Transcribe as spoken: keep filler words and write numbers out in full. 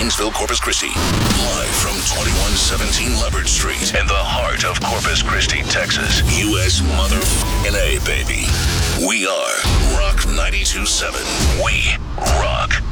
Hinsville, Corpus Christi. Live from twenty-one seventeen Leopard Street in the heart of Corpus Christi, Texas. U S motherfucking A, baby. We are Rock ninety-two point seven. We rock.